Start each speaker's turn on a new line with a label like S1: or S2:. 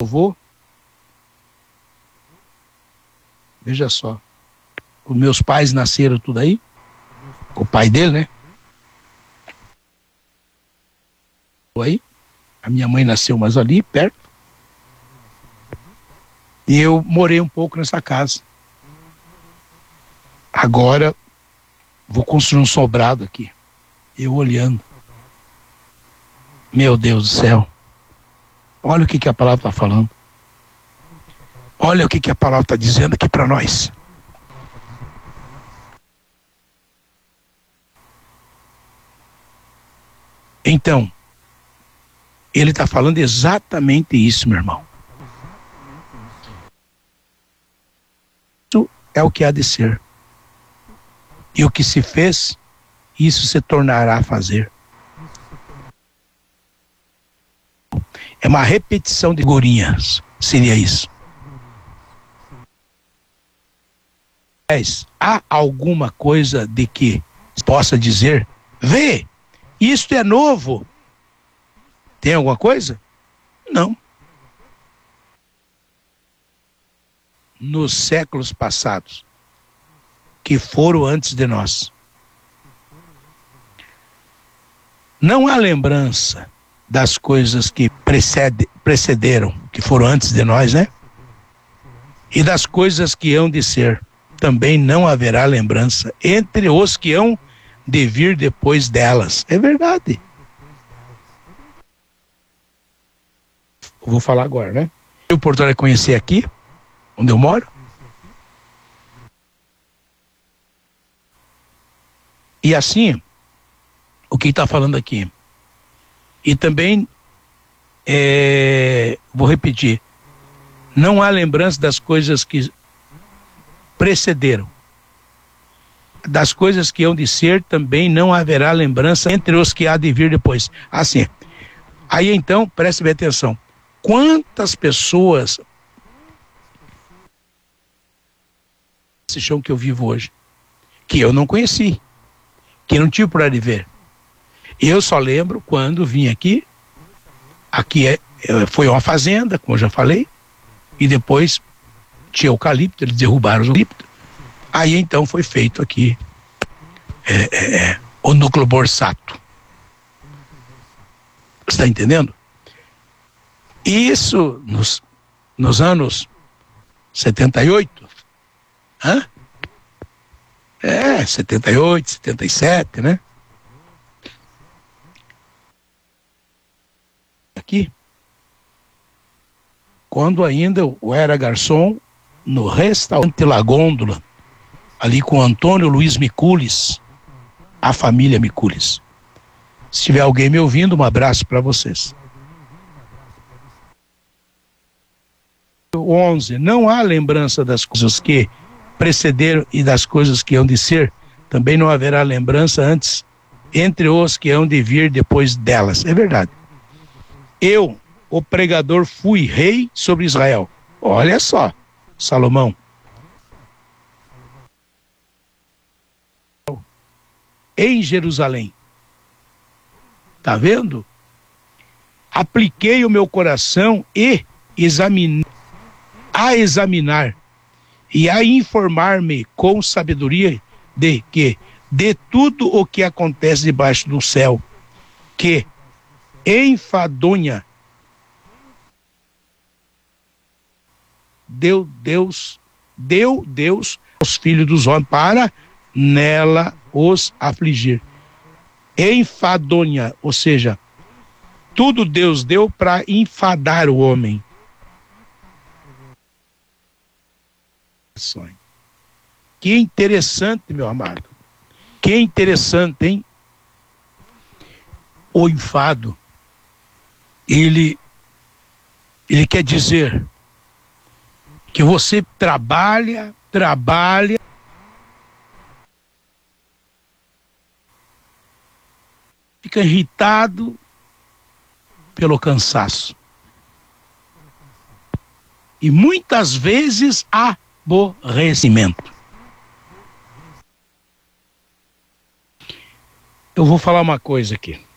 S1: avô, veja só, os meus pais nasceram tudo aí, o pai dele, né? Aí, a minha mãe nasceu mais ali, perto. E eu morei um pouco nessa casa. Agora, vou construir um sobrado aqui. Eu olhando. Meu Deus do céu. Olha o que a palavra está falando. Olha o que a palavra está dizendo aqui para nós. Então, ele está falando exatamente isso, meu irmão. Isso é o que há de ser. E o que se fez, isso se tornará a fazer. É uma repetição de figurinhas, seria isso. Mas há alguma coisa de que possa dizer, vê, isto é novo. Tem alguma coisa? Não. Nos séculos passados, que foram antes de nós, não há lembrança das coisas que precederam, que foram antes de nós, né? E das coisas que hão de ser, também não haverá lembrança entre os que hão de vir depois delas. É verdade. Eu vou falar agora, né? O Porto Alegre conhecer aqui, onde eu moro. E assim, o que está falando aqui? E também, vou repetir, não há lembrança das coisas que precederam. Das coisas que hão de ser, também não haverá lembrança entre os que há de vir depois. Assim, aí então, preste bem atenção. Quantas pessoas esse chão que eu vivo hoje, que eu não conheci, que não tive por aí de ver. Eu só lembro quando vim aqui foi uma fazenda, como eu já falei, e depois tinha eucalipto, eles derrubaram os eucalipto. Aí então foi feito aqui o núcleo Borsato. Você está entendendo? Isso nos anos 78, 78, 77, né? Aqui, quando ainda eu era garçom no restaurante La Gôndola, ali com Antônio Luiz Micules, a família Micules. Se tiver alguém me ouvindo, um abraço para vocês. 11. Não há lembrança das coisas que precederam e das coisas que hão de ser, também não haverá lembrança antes entre os que hão de vir depois delas. É verdade. Eu, o pregador, fui rei sobre Israel. Olha só, Salomão. Em Jerusalém. Tá vendo? Apliquei o meu coração e examinar e a informar-me com sabedoria de que de tudo o que acontece debaixo do céu, que enfadonha deu Deus aos filhos dos homens para nela os afligir. Enfadonha, ou seja, tudo Deus deu para enfadar o homem. Que interessante, meu amado. Que interessante, hein? O enfado, ele quer dizer que você trabalha, fica irritado pelo cansaço. E muitas vezes aborrecimento. Eu vou falar uma coisa aqui.